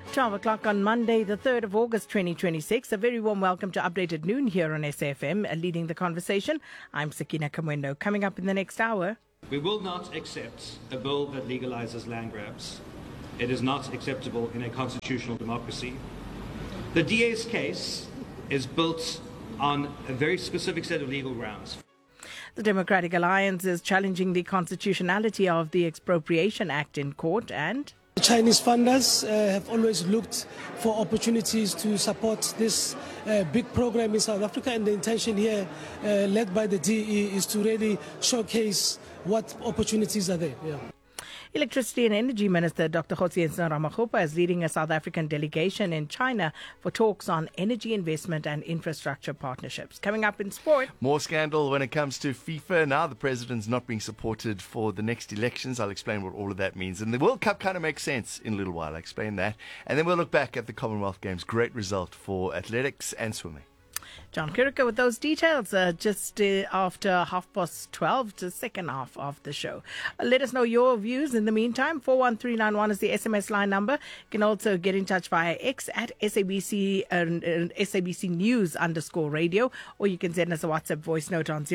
12 o'clock on Monday, the 3rd of August 2026. A very warm welcome to Update at Noon here on SAFM. Leading the conversation, I'm Sakina Kamwendo. Coming up in the next hour. We will not accept a bill that legalizes land grabs. It is not acceptable in a constitutional democracy. The DA's case is built on a very specific set of legal grounds. The Democratic Alliance is challenging the constitutionality of the Expropriation Act in court and... Chinese funders have always looked for opportunities to support this big program in South Africa, and the intention here, led by the DE, is to really showcase what opportunities are there. Yeah. Electricity and Energy Minister Dr. Kgotshietso Ramokgopa is leading a South African delegation in China for talks on energy investment and infrastructure partnerships. Coming up in sport. More scandal when it comes to FIFA. Now the president's not being supported for the next elections. I'll explain what all of that means. And the World Cup kind of makes sense in a little while. I'll explain that. And then we'll look back at the Commonwealth Games. Great result for athletics and swimming. John Kirika with those details just after 12:30, the second half of the show. Let us know your views in the meantime. 41391 is the SMS line number. You can also get in touch via X at SABC, SABC News _radio, or you can send us a WhatsApp voice note on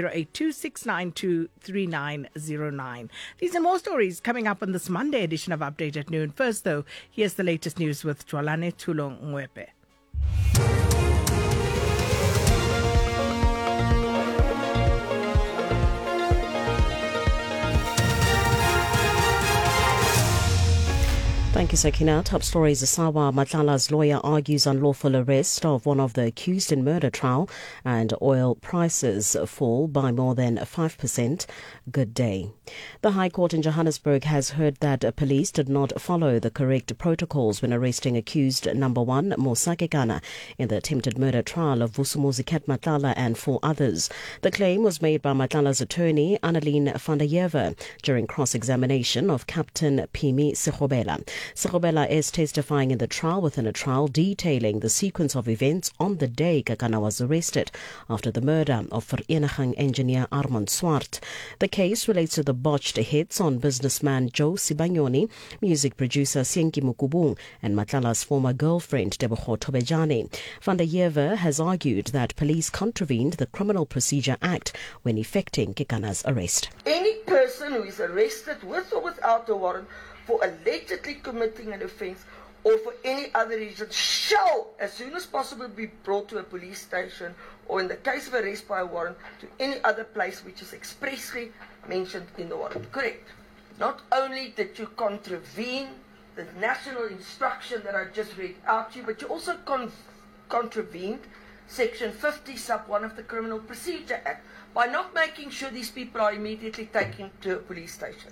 0826923909. These and more stories coming up on this Monday edition of Update at Noon. First, though, here's the latest news with Jwalane Tulong Ngwepe. Thank you, Sakina. Top stories. Sawa Matlala's lawyer argues unlawful arrest of one of the accused in murder trial, and oil prices fall by more than 5%. Good day. The High Court in Johannesburg has heard that police did not follow the correct protocols when arresting accused number 1 Mosake Kana in the attempted murder trial of Vusumuzi Ket Matlala and 4 others. The claim was made by Matlala's attorney Annalene van der Heever during cross-examination of Captain Phumi Sekgobela. Sekgobela is testifying in the trial within a trial detailing the sequence of events on the day Kakana was arrested after the murder of Vereniging engineer Armand Swart. The case relates to the botched hits on businessman Joe Sibanyoni, music producer Sienki Mukubung, and Matlala's former girlfriend Debogo Tobejane. Van der Heever has argued that police contravened the Criminal Procedure Act when effecting Kekana's arrest. Any person who is arrested with or without a warrant for allegedly committing an offence or for any other reason shall, as soon as possible, be brought to a police station or, in the case of arrest by a warrant, to any other place which is expressly mentioned in the warrant. Correct. Not only did you contravene the national instruction that I just read out to you, but you also contravened Section 50, Sub 1 of the Criminal Procedure Act by not making sure these people are immediately taken to a police station.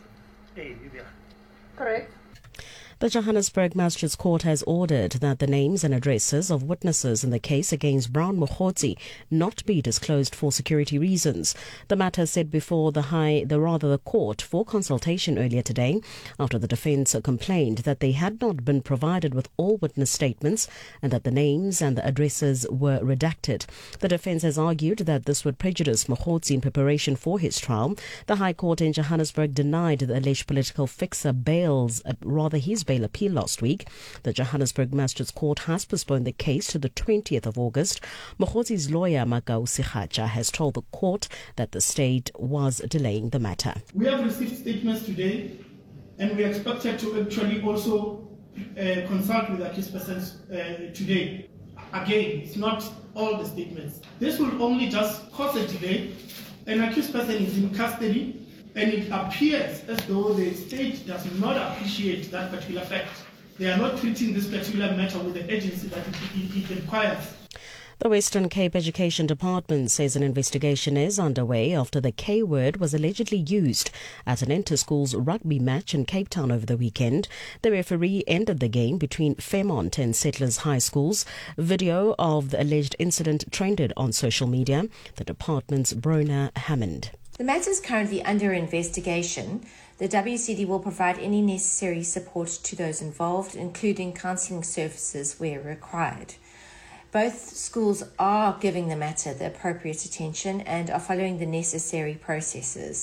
Correct. The Johannesburg Magistrates Court has ordered that the names and addresses of witnesses in the case against Brown Mokgotsi not be disclosed for security reasons. The matter set before the court for consultation earlier today after the defence complained that they had not been provided with all witness statements and that the names and the addresses were redacted. The defence has argued that this would prejudice Mokgotsi in preparation for his trial. The High Court in Johannesburg denied the alleged political fixer his bail appeal last week. The Johannesburg Magistrates Court has postponed the case to the 20th of August. Mokgotsi's lawyer, Makau Sikhacha, has told the court that the state was delaying the matter. We have received statements today, and we expected to actually also consult with accused persons today. Again, it's not all the statements. This will only just cause a delay. An accused person is in custody, and it appears as though the state does not appreciate that particular fact. They are not treating this particular matter with the urgency that it requires. The Western Cape Education Department says an investigation is underway after the K word was allegedly used at an inter-schools rugby match in Cape Town over the weekend. The referee ended the game between Fairmont and Settlers High Schools. Video of the alleged incident trended on social media. The department's Brona Hammond. The matter is currently under investigation. The WCD will provide any necessary support to those involved, including counselling services where required. Both schools are giving the matter the appropriate attention and are following the necessary processes.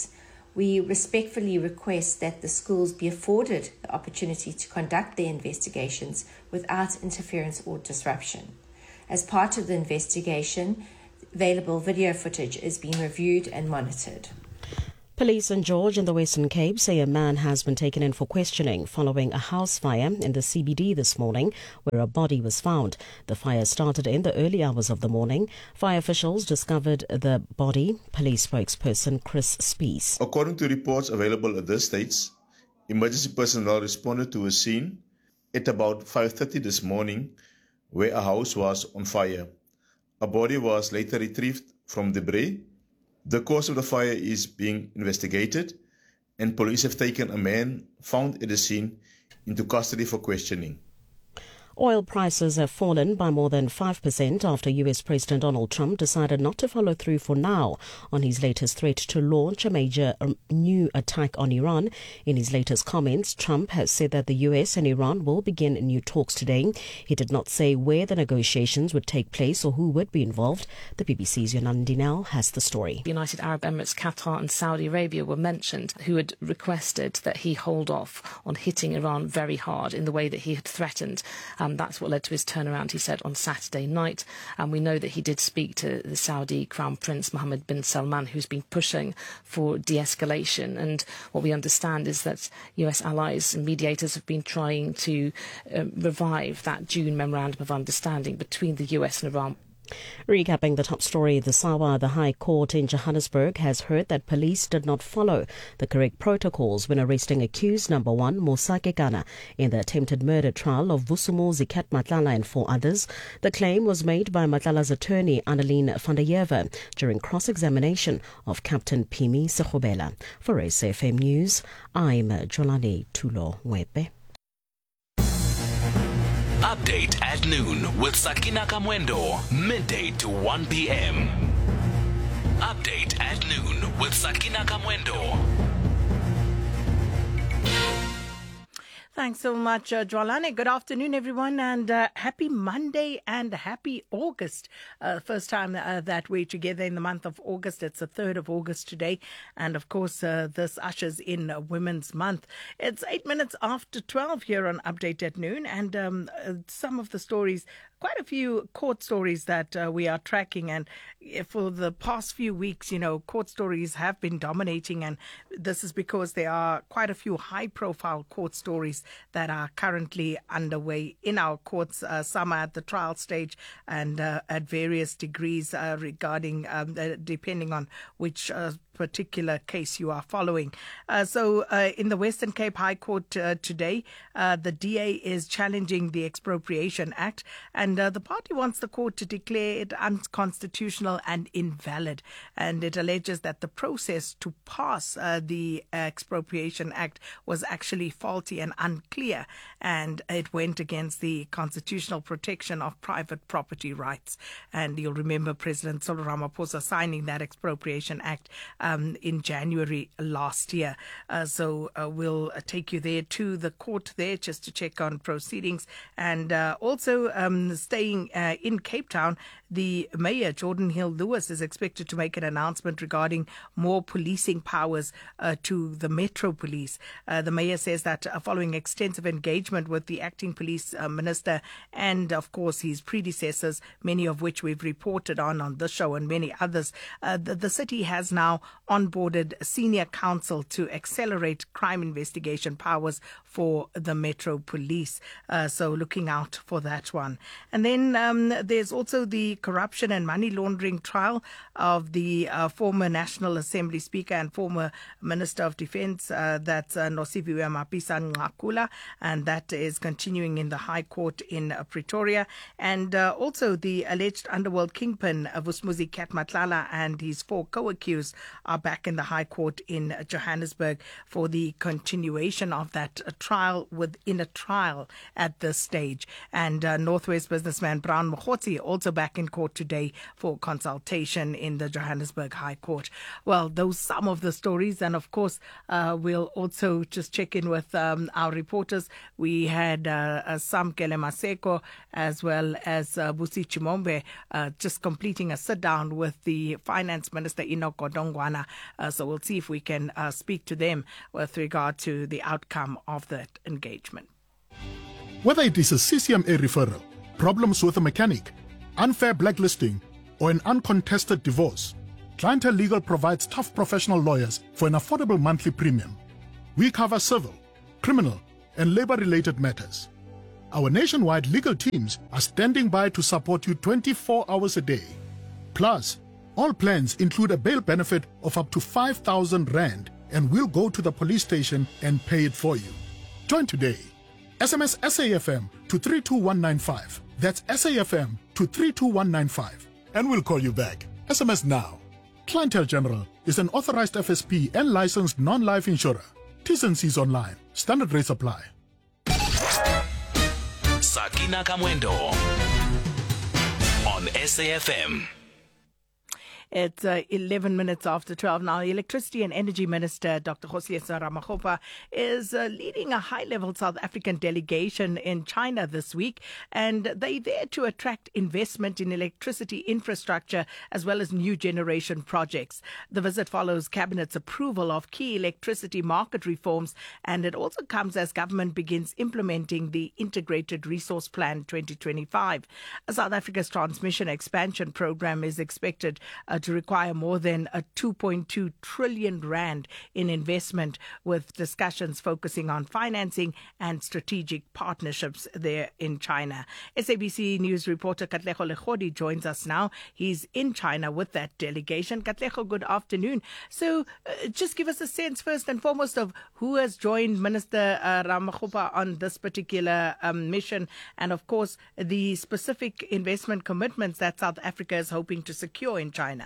We respectfully request that the schools be afforded the opportunity to conduct their investigations without interference or disruption. As part of the investigation, available video footage is being reviewed and monitored. Police in George in the Western Cape say a man has been taken in for questioning following a house fire in the CBD this morning where a body was found. The fire started in the early hours of the morning. Fire officials discovered the body. Police spokesperson Chris Spees. According to reports available at this stage, emergency personnel responded to a scene at about 5:30 this morning where a house was on fire. A body was later retrieved from debris. The cause of the fire is being investigated, and police have taken a man found at the scene into custody for questioning. Oil prices have fallen by more than 5% after US President Donald Trump decided not to follow through for now on his latest threat to launch a major new attack on Iran. In his latest comments, Trump has said that the US and Iran will begin new talks today. He did not say where the negotiations would take place or who would be involved. The BBC's Yonan Dinel has the story. The United Arab Emirates, Qatar and Saudi Arabia were mentioned, who had requested that he hold off on hitting Iran very hard in the way that he had threatened. That's what led to his turnaround, he said, on Saturday night. And we know that he did speak to the Saudi Crown Prince Mohammed bin Salman, who's been pushing for de-escalation. And what we understand is that US allies and mediators have been trying to revive that June Memorandum of Understanding between the US and Iran. Recapping the top story, the High Court in Johannesburg has heard that police did not follow the correct protocols when arresting accused number 1 Mosake Gana in the attempted murder trial of Vusumu Zikat Matlala and 4 others. The claim was made by Matlala's attorney Annalene van der Heever during cross-examination of Captain Pimi Sekgobela. For SAFM News, I'm Jolani Tulo Wepe. Update at noon with Sakina Kamwendo, midday to 1 p.m. Update at noon with Sakina Kamwendo. Thanks so much, Jwalane. Good afternoon, everyone, and happy Monday and happy August. First time that we're together in the month of August. It's the 3rd of August today. And, of course, this ushers in Women's Month. It's 8 minutes after 12 here on Update at Noon. And some of the stories, quite a few court stories that we are tracking. And for the past few weeks, court stories have been dominating. And this is because there are quite a few high-profile court stories that are currently underway in our courts. Some are at the trial stage and at various degrees regarding, depending on which particular case you are following. So in the Western Cape High Court today, the DA is challenging the Expropriation Act, and the party wants the court to declare it unconstitutional and invalid. And it alleges that the process to pass the Expropriation Act was actually faulty and unclear, and it went against the constitutional protection of private property rights. And you'll remember President Cyril Ramaphosa signing that Expropriation Act in January last year. So we'll take you there to the court there just to check on proceedings. And also staying in Cape Town, the Mayor, Jordan Hill-Lewis, is expected to make an announcement regarding more policing powers to the Metro Police. The Mayor says that following extensive engagement with the acting police minister and, of course, his predecessors, many of which we've reported on this show and many others, the city has now onboarded senior counsel to accelerate crime investigation powers for the Metro Police. So looking out for that one. And then there's also the corruption and money laundering trial of the former National Assembly Speaker and former Minister of Defence, that's Nosiviwe Mapisa Nqakula, and that is continuing in the High Court in Pretoria. And also the alleged underworld kingpin Vusumu Zikat Matlala and his 4 co-accused are back in the High Court in Johannesburg for the continuation of that trial within a trial at this stage. And Northwest businessman Brown Mokhotsi also back in court today for consultation in the Johannesburg High Court. Well, those some of the stories, and of course, we'll also just check in with our reporters. We had Samkele Maseko as well as Busi Chimombe just completing a sit-down with the Finance Minister Enoch Godongwana. So we'll see if we can speak to them with regard to the outcome of that engagement. Whether it is a CCMA referral, problems with a mechanic, unfair blacklisting, or an uncontested divorce, Clientele Legal provides tough professional lawyers for an affordable monthly premium. We cover civil, criminal, and labor-related matters. Our nationwide legal teams are standing by to support you 24 hours a day. Plus, all plans include a bail benefit of up to 5,000 Rand, and we'll go to the police station and pay it for you. Join today. SMS SAFM to 32195. That's SAFM to 32195. And we'll call you back. SMS now. Clientele General is an authorized FSP and licensed non-life insurer. T's and C's online. Standard rates apply. Sakina Kamwendo on SAFM. It's 11 minutes after 12 now. Electricity and Energy Minister Dr. Kgosietswe Ramokgopa is leading a high-level South African delegation in China this week, and they're there to attract investment in electricity infrastructure as well as new generation projects. The visit follows Cabinet's approval of key electricity market reforms, and it also comes as government begins implementing the Integrated Resource Plan 2025. South Africa's transmission expansion program is expected to require more than a 2.2 trillion Rand in investment, with discussions focusing on financing and strategic partnerships there in China. SABC News reporter Katlego Legodi joins us now. He's in China with that delegation. Katlego, good afternoon. So just give us a sense first and foremost of who has joined Minister Ramokgopa on this particular mission, and of course the specific investment commitments that South Africa is hoping to secure in China.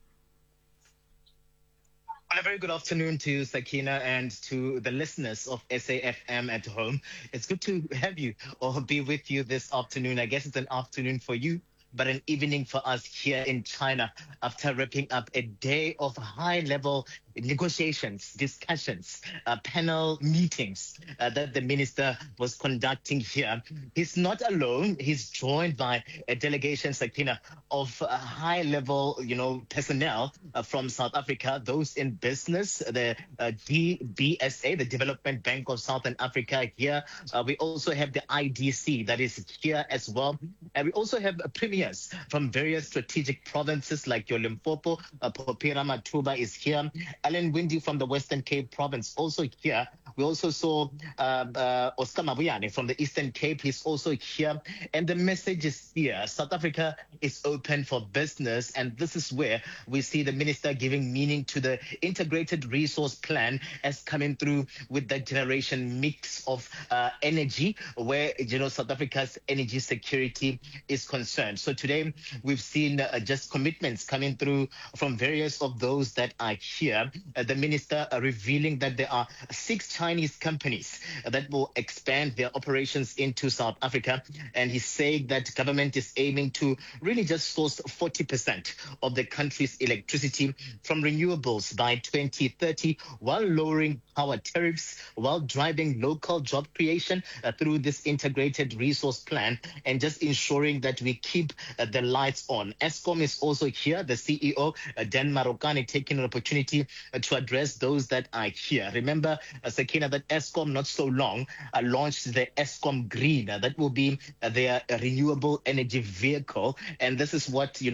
A very good afternoon to Sakina and to the listeners of SAFM at home. It's good to have you or be with you this afternoon. I guess it's an afternoon for you, but an evening for us here in China after wrapping up a day of high-level negotiations, discussions, panel meetings that the minister was conducting here. He's not alone. He's joined by a delegation, Sakina, of high-level, personnel from South Africa, those in business, the DBSA, the Development Bank of Southern Africa here. We also have the IDC that is here as well. And we also have premiers from various strategic provinces like your Limpopo, Popira Matuba is here. Alan Windy from the Western Cape province also here. We also saw Oscar Mabuyane from the Eastern Cape. He's also here. And the message is here. South Africa is open for business. And this is where we see the minister giving meaning to the integrated resource plan as coming through with the generation mix of energy, where, South Africa's energy security is concerned. So today we've seen just commitments coming through from various of those that are here. The minister revealing that there are 6 Chinese companies that will expand their operations into South Africa. And he's saying that government is aiming to really just source 40% of the country's electricity from renewables by 2030, while lowering power tariffs, while driving local job creation through this integrated resource plan, and just ensuring that we keep the lights on. Eskom is also here. The CEO, Dan Marokane, taking an opportunity to address those that are here. Remember, Sakina, that Eskom not so long launched the Eskom Green. That will be their renewable energy vehicle. And this is what, the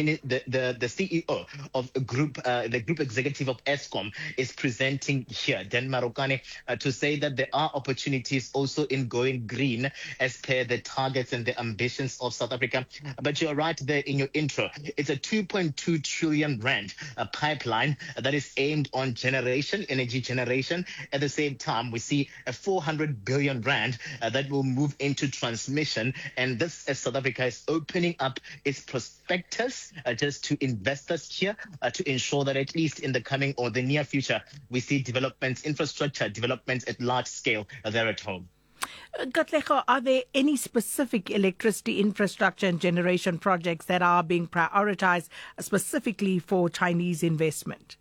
CEO of the group executive of Eskom is presenting here, Dan Marokane, to say that there are opportunities also in going green as per the targets and the ambitions of South Africa. But you're right there in your intro. It's a 2.2 trillion Rand pipeline that is aimed on energy generation. At the same time, we see a 400 billion Rand that will move into transmission. And this, as South Africa is opening up its prospectus just to investors here to ensure that at least in the coming or the near future, we see developments, infrastructure developments at large scale there at home. Katlego, are there any specific electricity infrastructure and generation projects that are being prioritized specifically for Chinese investment?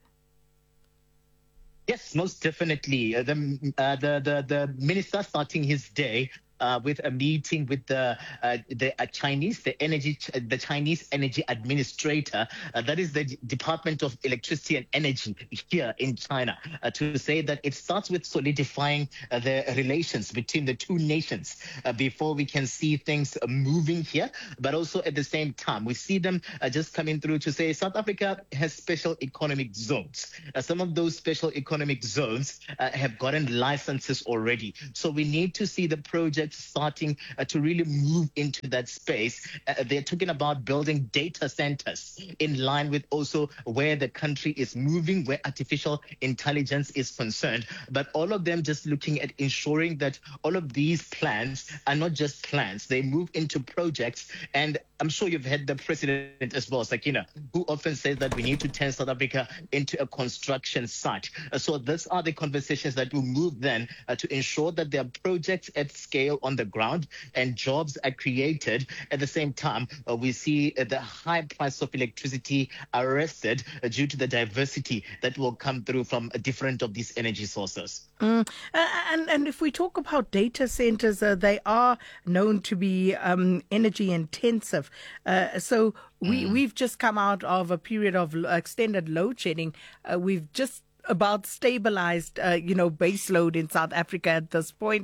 Yes, most definitely. The minister starting his day with a meeting with the Chinese Energy Administrator, that is the Department of Electricity and Energy here in China, to say that it starts with solidifying the relations between the two nations before we can see things moving here. But also at the same time, we see them just coming through to say South Africa has special economic zones. Some of those special economic zones have gotten licenses already. So we need to see the project starting to really move into that space. They're talking about building data centers in line with also where the country is moving, where artificial intelligence is concerned. But all of them just looking at ensuring that all of these plans are not just plans. They move into projects. And I'm sure you've heard the president as well, Sakina, who often says that we need to turn South Africa into a construction site. So these are the conversations that will move then to ensure that there are projects at scale on the ground and jobs are created. At the same time, we see the high price of electricity arrested due to the diversity that will come through from different of these energy sources. And if we talk about data centers, they are known to be energy intensive. So we've just come out of a period of extended load shedding. We've just about stabilized, base load in South Africa at this point.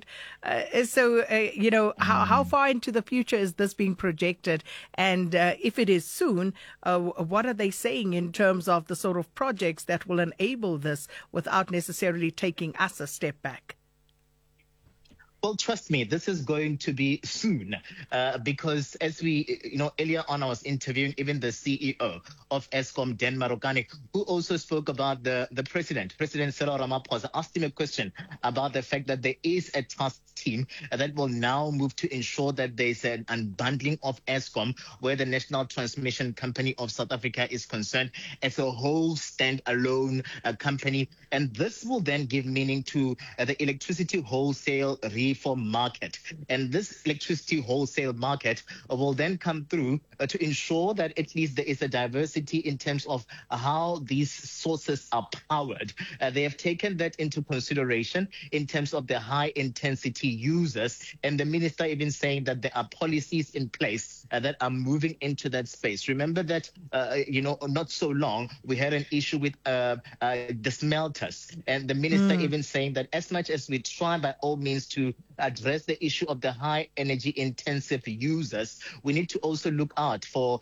How far into the future is this being projected? And if it is soon, what are they saying in terms of the sort of projects that will enable this without necessarily taking us a step back? Well, trust me, this is going to be soon because as we, earlier on I was interviewing even the CEO of Eskom, Dan Marokane, who also spoke about the president. President Cyril Ramaphosa asked him a question about the fact that there is a task team that will now move to ensure that there's an unbundling of Eskom, where the National Transmission Company of South Africa is concerned as a whole standalone company. And this will then give meaning to the electricity wholesale reform market. And this electricity wholesale market will then come through to ensure that at least there is a diversity in terms of how these sources are powered. They have taken that into consideration in terms of the high intensity users. And the minister even saying that there are policies in place that are moving into that space. Remember that, not so long, we had an issue with the smelters. And the minister even saying that as much as we try by all means to address the issue of the high energy intensive users, we need to also look out for,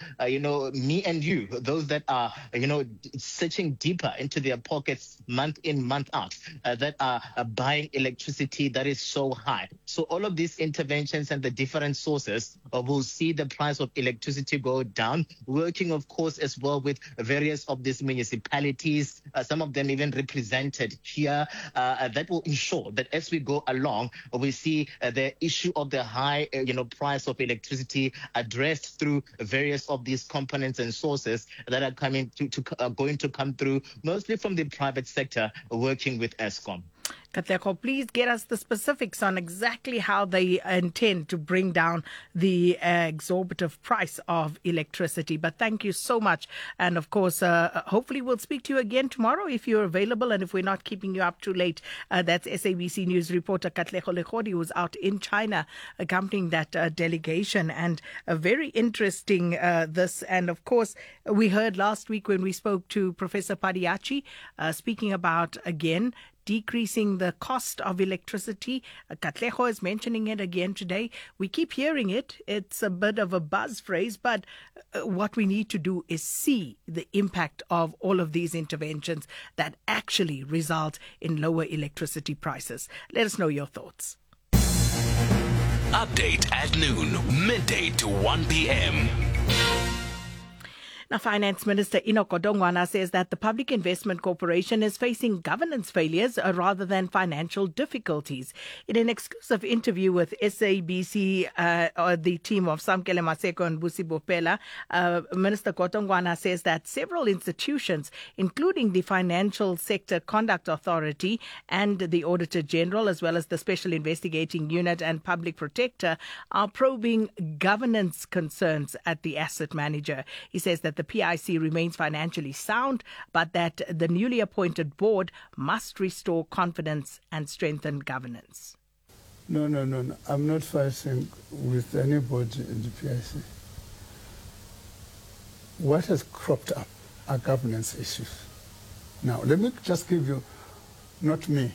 me and you, those that are, searching deeper into their pockets month in, month out, that are buying electricity that is so high. So all of these interventions and the different sources will see the price of electricity go down, working, of course, as well with various of these municipalities, some of them even represented here, that will ensure that as we go along, we see the issue of the high, price of electricity addressed through various of these components and sources that are coming going to come through, mostly from the private sector, working with Eskom. Katlego, please get us the specifics on exactly how they intend to bring down the exorbitant price of electricity. But thank you so much. And of course, hopefully we'll speak to you again tomorrow if you're available and if we're not keeping you up too late. That's SABC News reporter Katlego Lekgodi, who was out in China accompanying that delegation. And very interesting this. And of course, we heard last week when we spoke to Professor Padiachi speaking about, again, decreasing the cost of electricity. Katlego is mentioning it again today. We keep hearing it. It's a bit of a buzz phrase, but what we need to do is see the impact of all of these interventions that actually result in lower electricity prices. Let us know your thoughts. Update at noon, midday to 1 p.m. Now, Finance Minister Enoch Godongwana says that the Public Investment Corporation is facing governance failures rather than financial difficulties. In an exclusive interview with SABC, the team of Samkele Maseko and Busi Bopela, Minister Godongwana says that several institutions, including the Financial Sector Conduct Authority and the Auditor General, as well as the Special Investigating Unit and Public Protector, are probing governance concerns at the asset manager. He says that the PIC remains financially sound, but that the newly appointed board must restore confidence and strengthen governance. No. I'm not fighting with anybody in the PIC. What has cropped up are governance issues. Now, let me just give you, not me,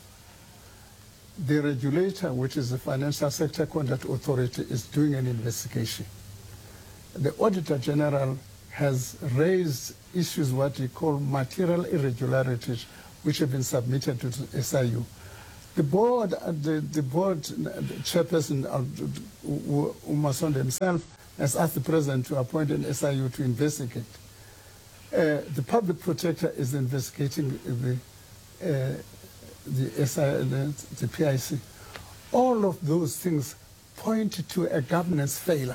the regulator, which is the Financial Sector Conduct Authority, is doing an investigation. The Auditor General has raised issues, what he call material irregularities, which have been submitted to the SIU. The board chairperson, Umasonde himself, has asked the president to appoint an SIU to investigate. The public protector is investigating the PIC. All of those things point to a governance failure.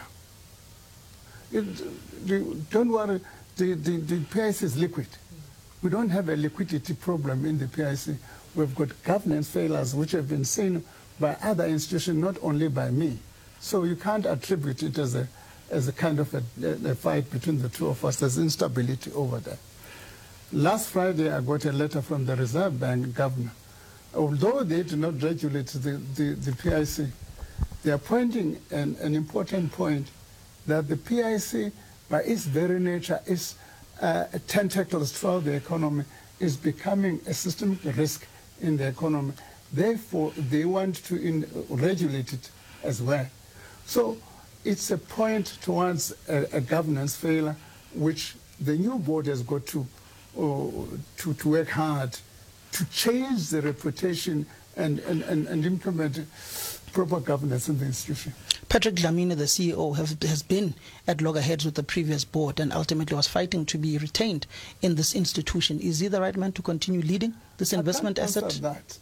Don't worry, the PIC is liquid. We don't have a liquidity problem in the PIC. We've got governance failures which have been seen by other institutions, not only by me. So you can't attribute it as a kind of a fight between the two of us. There's instability over there. Last Friday, I got a letter from the Reserve Bank governor. Although they do not regulate the PIC, they are pointing an important point that the PIC, by its very nature, is tentacles throughout the economy, is becoming a systemic risk in the economy. Therefore, they want to regulate it as well. So it's a point towards a governance failure, which the new board has got to work hard to change the reputation and implement proper governance in the institution. Patrick Dlamini, the CEO, has been at loggerheads with the previous board and ultimately was fighting to be retained in this institution. Is he the right man to continue leading this investment asset?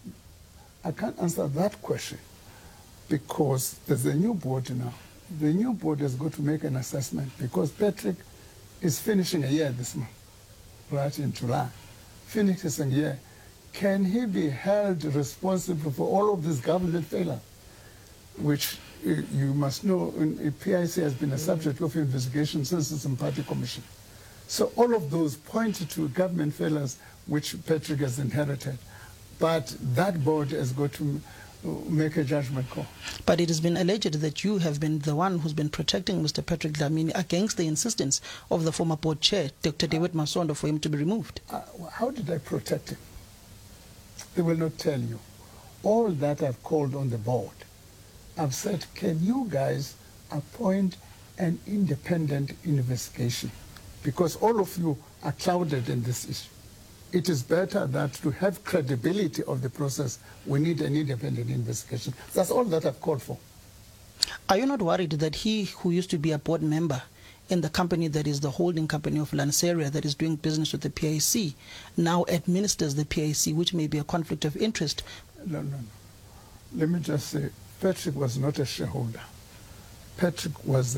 I can't answer that question because there's a new board now. The new board has got to make an assessment because Patrick is finishing a year this month, right in July. Finishing a year. Can he be held responsible for all of this government failure? Which you must know, PIC has been a subject of investigation since the Sympathy Commission. So all of those point to government failures which Patrick has inherited. But that board has got to make a judgment call. But it has been alleged that you have been the one who's been protecting Mr. Patrick Dlamini against the insistence of the former board chair, Dr. David Masondo, for him to be removed. How did I protect him? They will not tell you. All that I've called on the board, I've said, can you guys appoint an independent investigation? Because all of you are clouded in this issue. It is better that to have credibility of the process, we need an independent investigation. That's all that I've called for. Are you not worried that he who used to be a board member in the company that is the holding company of Lanseria that is doing business with the PIC now administers the PIC, which may be a conflict of interest? No. Let me just say, Patrick was not a shareholder. Patrick was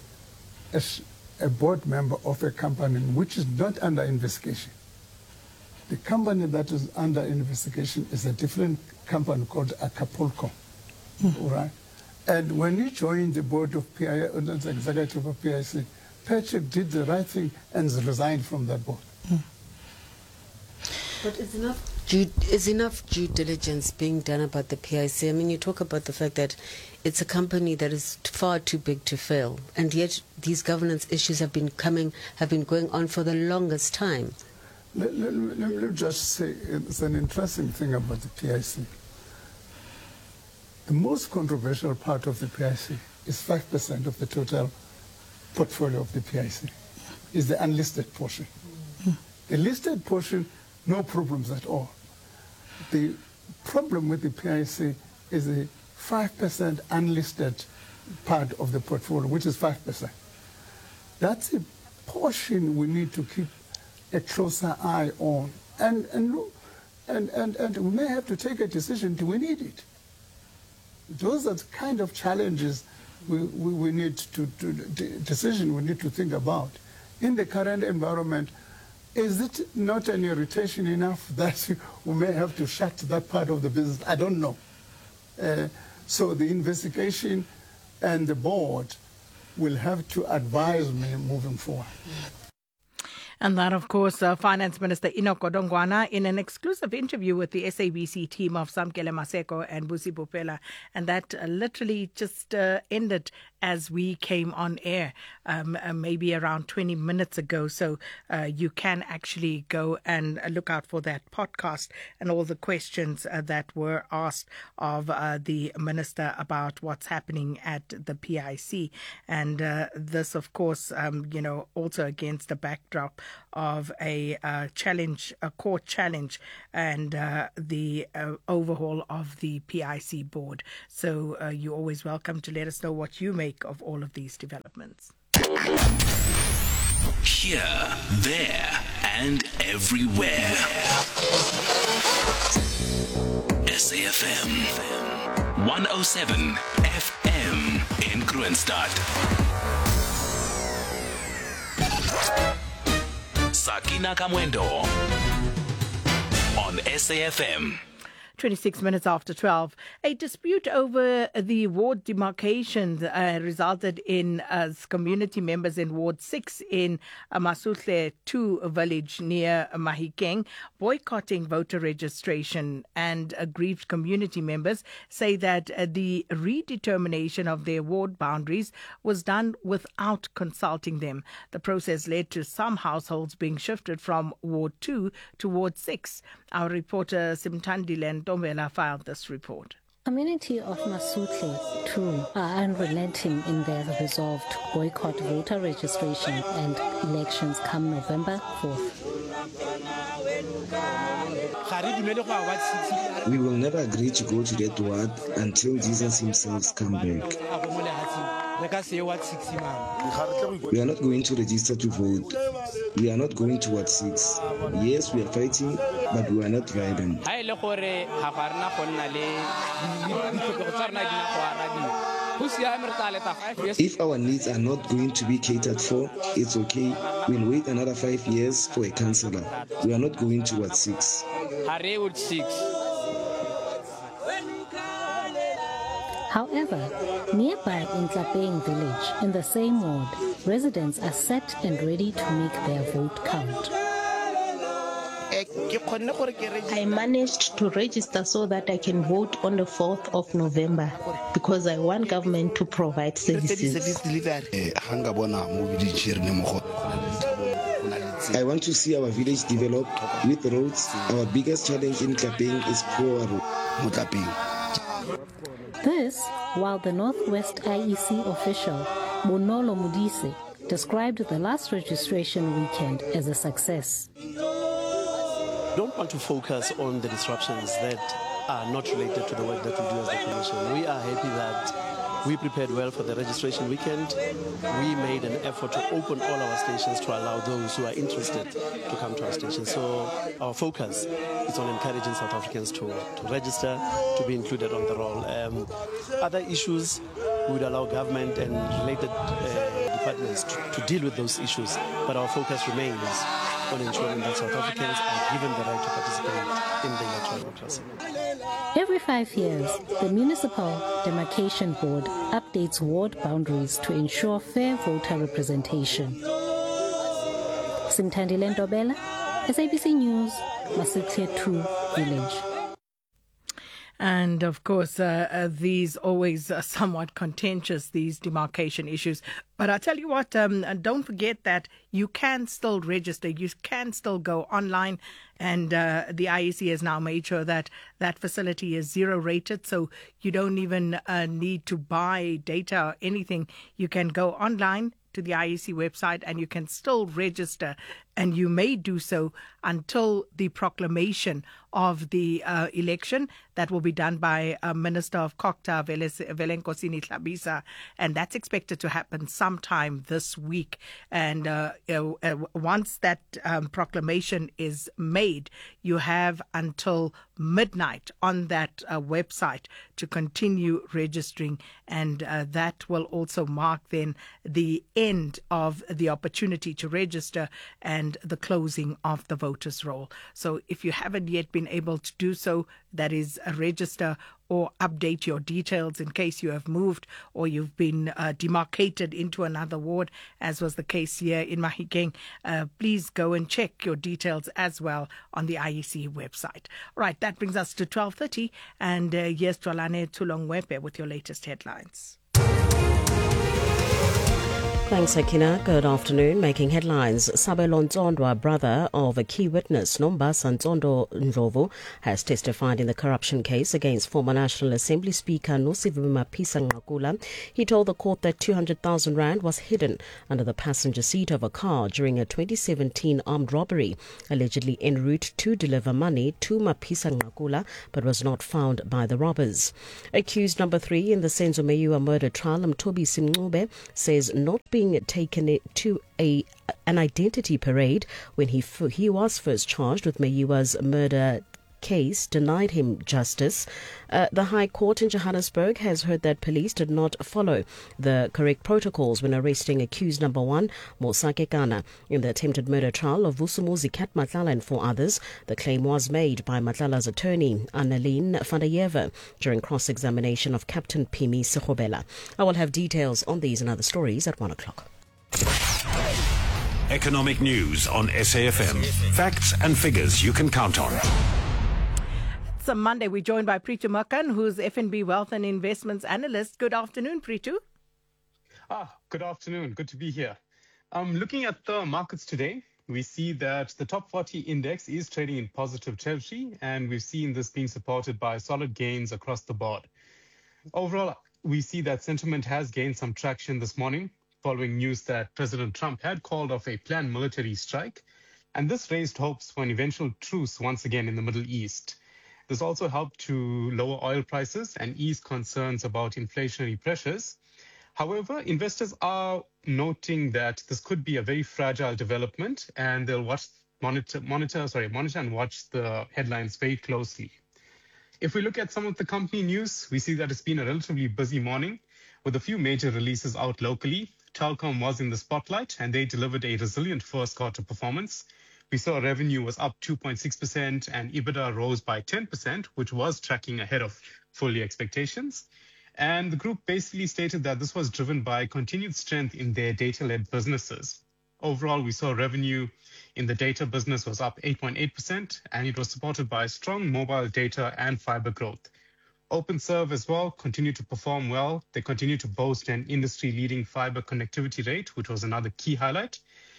a board member of a company which is not under investigation. The company that is under investigation is a different company called Acapulco, right? And when he joined the board of PIC, the executive of PIC, Patrick did the right thing and resigned from that board. But is enough due diligence being done about the PIC? I mean, you talk about the fact that it's a company that is far too big to fail, and yet these governance issues have been going on for the longest time. Let me just say, it's an interesting thing about the PIC. The most controversial part of the PIC is 5% of the total portfolio of the PIC, is the unlisted portion. The listed portion, no problems at all. The problem with the PIC is the 5% unlisted part of the portfolio, which is 5%. That's portion we need to keep a closer eye on. And look, and we may have to take a decision, do we need it? Those are the kind of challenges we need to decision we need to think about. In the current environment, is it not an irritation enough that we may have to shut that part of the business? I don't know. So the investigation and the board will have to advise me moving forward. And that, of course, Finance Minister Enoch Godongwana in an exclusive interview with the SABC team of Samkele Maseko and Busi Bopela. And that literally just ended as we came on air, maybe around 20 minutes ago. So you can actually go and look out for that podcast and all the questions that were asked of the minister about what's happening at the PIC. And this, of course, also against the backdrop of a court challenge and the overhaul of the PIC board. So you're always welcome to let us know what you make of all of these developments. Here, there, and everywhere. SAFM 107 FM in Kroonstad. Sakina Kamwendo on SAFM. 26 minutes after 12. A dispute over the ward demarcation resulted in community members in Ward 6 in Masutle 2 village near Mahikeng boycotting voter registration. And aggrieved community members say that the redetermination of their ward boundaries was done without consulting them. The process led to some households being shifted from Ward 2 to Ward 6. Our reporter Simtandile Ntombela filed this report. Community of Masutle too are unrelenting in their resolve to boycott voter registration and elections come November 4th. We will never agree to go to that ward until Jesus himself comes back. We are not going to register to vote. We are not going to Ward 6. Yes, we are fighting, but we are not violent. If our needs are not going to be catered for, it's okay. We'll wait another 5 years for a councillor. We are not going to Ward 6. However, nearby in Tlapeng village, in the same ward, residents are set and ready to make their vote count. I managed to register so that I can vote on the 4th of November because I want government to provide services. I want to see our village develop with roads. Our biggest challenge in Tlapeng is poor roads. This, while the Northwest IEC official, Bonolo Mudise, described the last registration weekend as a success. Don't want to focus on the disruptions that are not related to the work that we do as the Commission. We are happy that we prepared well for the registration weekend. We made an effort to open all our stations to allow those who are interested to come to our stations. So our focus is on encouraging South Africans to register, to be included on the roll. Other issues, we would allow government and related departments to deal with those issues. But our focus remains on ensuring that South Africans are given the right to participate in the electoral democracy. Every 5 years, the Municipal Demarcation Board updates ward boundaries to ensure fair voter representation. Simtandile Ntobela, SABC News, Masutle 2 Village. And of course, these always somewhat contentious, these demarcation issues. But I tell you what, don't forget that you can still register. You can still go online. And the IEC has now made sure that that facility is zero rated. So you don't even need to buy data or anything. You can go online to the IEC website and you can still register and you may do so until the proclamation of the election. That will be done by Minister of Kokta Velenkosini Tlhabisa, and that's expected to happen sometime this week. And once that proclamation is made, you have until midnight on that website to continue registering, and that will also mark then the end of the opportunity to register and the closing of the voters' roll. So if you haven't yet been able to do so, that is register or update your details in case you have moved or you've been demarcated into another ward, as was the case here in Mahikeng. Please go and check your details as well on the IEC website. All right, that brings us to 12:30, and here's Twalane Tulongwepe with your latest headlines. Thanks, Akina. Good afternoon. Making headlines, Sabelo Nzondwa, brother of a key witness, Nombasa Nzondo Ndlovu, has testified in the corruption case against former National Assembly Speaker Nosiviwe Mapisa-Nqakula. He told the court that 200,000 rand was hidden under the passenger seat of a car during a 2017 armed robbery, allegedly en route to deliver money to Mapisa-Nqakula, but was not found by the robbers. Accused number 3 in the Senzo Meyiwa murder trial, Mtobi Simncube, says not being taken to an identity parade when he was first charged with Meyiwa's murder case denied him justice. The High Court in Johannesburg has heard that police did not follow the correct protocols when arresting accused number 1, Mosake Kana, in the attempted murder trial of Vusumuzi Kat Matlala and 4 others. The claim was made by Matlala's attorney, Annalene Vandayeva, during cross-examination of Captain Pimi Sekgobela. I will have details on these and other stories at 1 o'clock. Economic news on SAFM. Facts and figures you can count on. It's a Monday. We're joined by Preetu Makan, who's FNB Wealth and Investments Analyst. Good afternoon, Preetu. Good afternoon. Good to be here. Looking at the markets today, we see that the top 40 index is trading in positive territory, and we've seen this being supported by solid gains across the board. Overall, we see that sentiment has gained some traction this morning, following news that President Trump had called off a planned military strike, and this raised hopes for an eventual truce once again in the Middle East. This also helped to lower oil prices and ease concerns about inflationary pressures. However, investors are noting that this could be a very fragile development, and they'll monitor and watch the headlines very closely. If we look at some of the company news, we see that it's been a relatively busy morning with a few major releases out locally. Telkom was in the spotlight, and they delivered a resilient first quarter performance. We saw revenue was up 2.6% and EBITDA rose by 10%, which was tracking ahead of full year expectations. And the group basically stated that this was driven by continued strength in their data-led businesses. Overall, we saw revenue in the data business was up 8.8%, and it was supported by strong mobile data and fiber growth. OpenServe as well continued to perform well. They continue to boast an industry-leading fiber connectivity rate, which was another key highlight.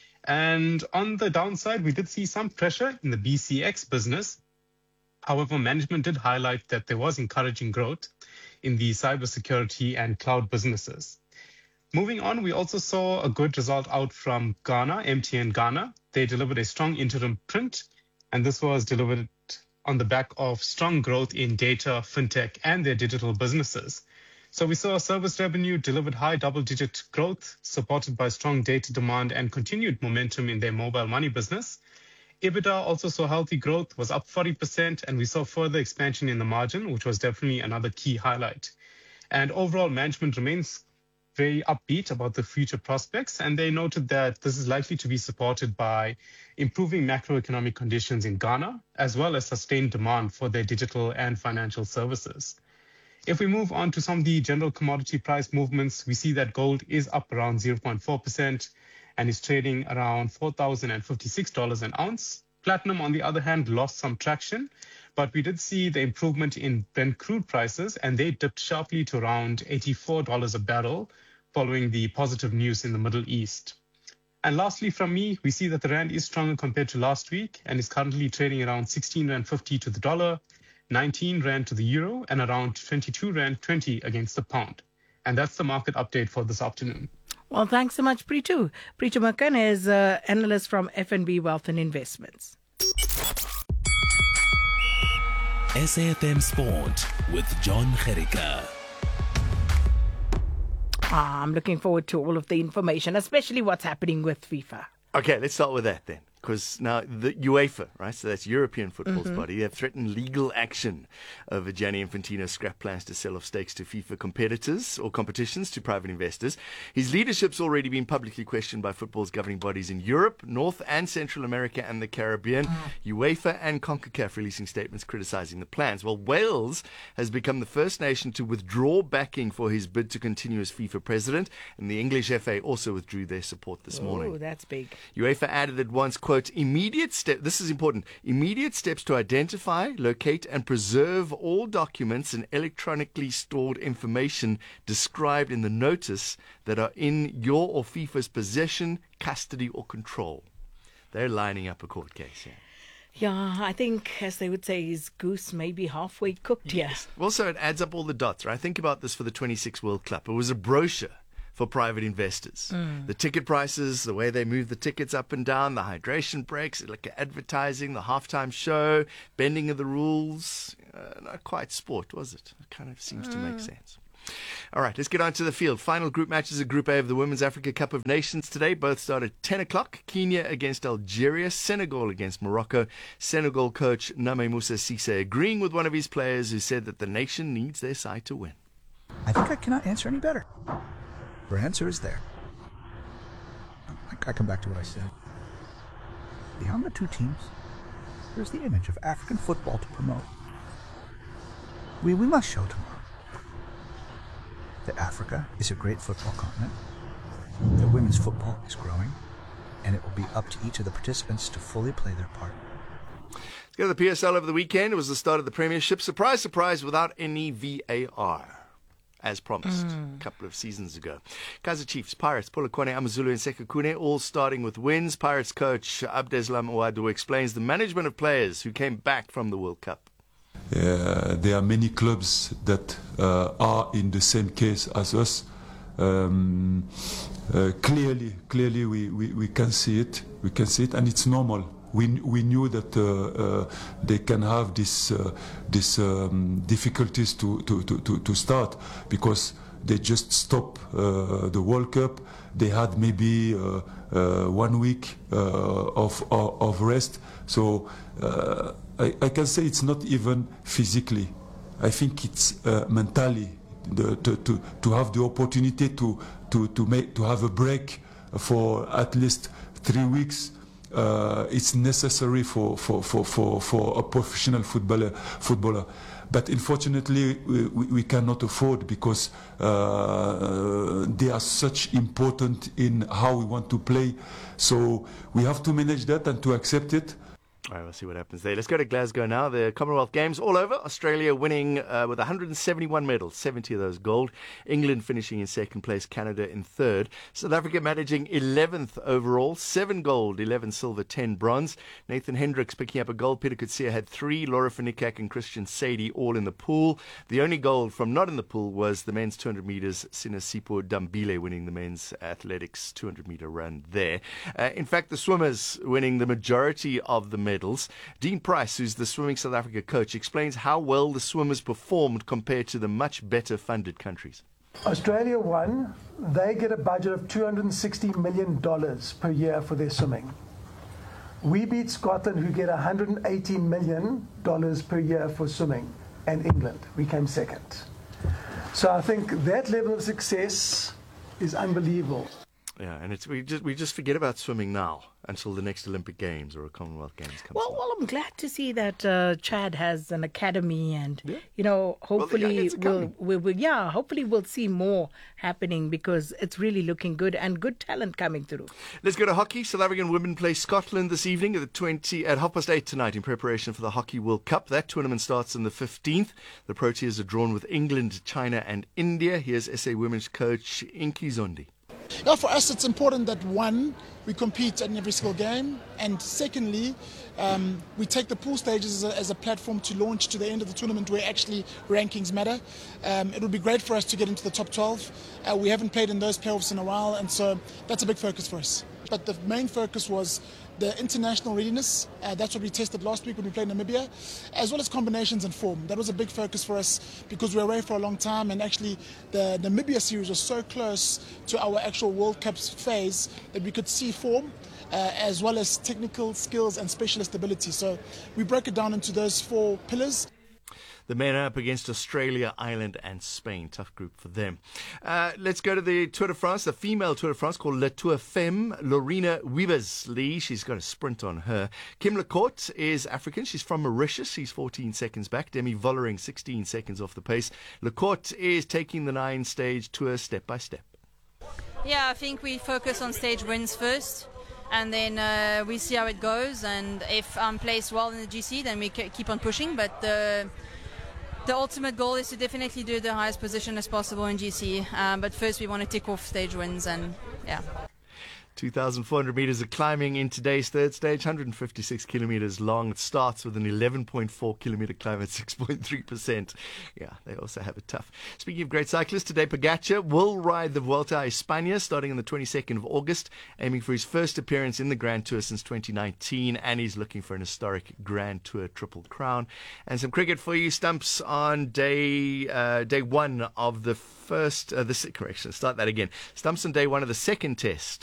And on the downside, we did see some pressure in the BCX business. However, management did highlight that there was encouraging growth in the cybersecurity and cloud businesses. Moving on, we also saw a good result out from Ghana, MTN Ghana. They delivered a strong interim print, and this was delivered on the back of strong growth in data, fintech, and their digital businesses. So we saw service revenue delivered high double-digit growth, supported by strong data demand and continued momentum in their mobile money business. EBITDA also saw healthy growth, was up 40%, and we saw further expansion in the margin, which was definitely another key highlight. And overall, management remains very upbeat about the future prospects, and they noted that this is likely to be supported by improving macroeconomic conditions in Ghana, as well as sustained demand for their digital and financial services. If we move on to some of the general commodity price movements, we see that gold is up around 0.4% and is trading around $4,056 an ounce. Platinum, on the other hand, lost some traction, but we did see the improvement in Brent crude prices, and they dipped sharply to around $84 a barrel following the positive news in the Middle East. And lastly, from me, we see that the rand is stronger compared to last week and is currently trading around 16 Rand 50 to the dollar, 19 Rand to the euro, and around 22 Rand 20 against the pound. And that's the market update for this afternoon. Well, thanks so much, Preetu. Preetu Makan is analyst from FNB Wealth and Investments. SAFM Sport with John Gerika. I'm looking forward to all of the information, especially what's happening with FIFA. Okay, let's start with that then. Because now the UEFA, right, so that's European football's body, they have threatened legal action over Gianni Infantino's scrap plans to sell off stakes to FIFA competitors or competitions to private investors. His leadership's already been publicly questioned by football's governing bodies in Europe, North and Central America and the Caribbean. UEFA and CONCACAF releasing statements criticizing the plans. Well, Wales has become the first nation to withdraw backing for his bid to continue as FIFA president, and the English FA also withdrew their support this morning. Oh, that's big. UEFA added it once, quote, immediate steps to identify, locate and preserve all documents and electronically stored information described in the notice that are in your or FIFA's possession, custody or control. They're lining up a court case here. Yeah, I think, as they would say, his goose may be halfway cooked here. Yes. Also, it adds up all the dots, right? Think about this for the 26 World Cup. It was a brochure for private investors. The ticket prices, the way they move the tickets up and down, the hydration breaks, like advertising, the halftime show, bending of the rules. Not quite sport, was it? It kind of seems to make sense. All right, let's get on to the field. Final group matches of Group A of the Women's Africa Cup of Nations today. Both start at 10 o'clock. Kenya against Algeria, Senegal against Morocco. Senegal coach Name Moussa Cisse agreeing with one of his players who said that the nation needs their side to win. I think I cannot answer any better. Her answer is there. I come back to what I said. Beyond the two teams, there's the image of African football to promote. We must show tomorrow that Africa is a great football continent, that women's football is growing, and it will be up to each of the participants to fully play their part. Let's go to the PSL over the weekend. It was the start of the Premiership. Surprise, surprise, without any VAR. As promised a couple of seasons ago. Kaizer Chiefs, Pirates, Polokwane, Amazulu and Sekhukhune all starting with wins. Pirates coach Abdeslam Ouadou explains the management of players who came back from the World Cup. There are many clubs that are in the same case as us. Clearly we can see it. We can see it, and it's normal. We knew that they can have this difficulties to start because they just stopped the World Cup. They had maybe 1 week of rest. So I can say it's not even physically. I think it's mentally to have the opportunity to have a break for at least 3 weeks. It's necessary for a professional footballer. But unfortunately, we cannot afford because they are such important in how we want to play. So we have to manage that and to accept it. All right, we'll see what happens there. Let's go to Glasgow now. The Commonwealth Games all over. Australia winning with 171 medals, 70 of those gold. England finishing in second place, Canada in third. South Africa managing 11th overall, 7 gold, 11 silver, 10 bronze. Nathan Hendricks picking up a gold. Peter Kutsia had 3. Laura Finikak and Christian Sadie all in the pool. The only gold from not in the pool was the men's 200 metres, Sinasipo Dambile winning the men's athletics 200-metre run there. In fact, the swimmers winning the majority of the medals. Dean Price, who's the Swimming South Africa coach, explains how well the swimmers performed compared to the much better funded countries. Australia won. They get a budget of $260 million per year for their swimming. We beat Scotland, who get $180 million per year for swimming, and England. We came second. So I think that level of success is unbelievable. Yeah, and we just forget about swimming now until the next Olympic Games or a Commonwealth Games comes along. Well, I'm glad to see that Chad has an academy, and hopefully hopefully we'll see more happening because it's really looking good and good talent coming through. Let's go to hockey. South African women play Scotland this evening at 8:30 tonight in preparation for the Hockey World Cup. That tournament starts on the 15th. The Proteas are drawn with England, China, and India. Here's SA Women's coach Inki Zondi. Yeah, for us it's important that one, we compete in every single game, and secondly, we take the pool stages as a platform to launch to the end of the tournament where actually rankings matter. It would be great for us to get into the top 12. We haven't played in those playoffs in a while, and so that's a big focus for us. But the main focus was the international readiness. That's what we tested last week when we played Namibia, as well as combinations and form. That was a big focus for us because we were away for a long time, and actually the Namibia series was so close to our actual World Cup phase that we could see form as well as technical skills and specialist ability. So we broke it down into those 4 pillars. The men are up against Australia, Ireland and Spain. Tough group for them. Let's go to the Tour de France, the female Tour de France called Le Tour Femme. Lorena Wiebes-Lee, she's got a sprint on her. Kim Lecourt is African. She's from Mauritius. She's 14 seconds back. Demi Vollering, 16 seconds off the pace. Lecourt is taking the 9-stage tour step by step. Yeah, I think we focus on stage wins first. And then we see how it goes. And if I'm placed well in the GC, then we keep on pushing. But the ultimate goal is to definitely do the highest position as possible in GC. But first we want to tick off stage wins and yeah. 2,400 metres of climbing in today's third stage, 156 kilometres long. It starts with an 11.4 kilometre climb at 6.3%. Yeah, they also have it tough. Speaking of great cyclists, today Pogacar will ride the Vuelta a España starting on the 22nd of August, aiming for his first appearance in the Grand Tour since 2019, and he's looking for an historic Grand Tour Triple Crown. And some cricket for you. Stumps on day one of the first, Stumps on day one of the second test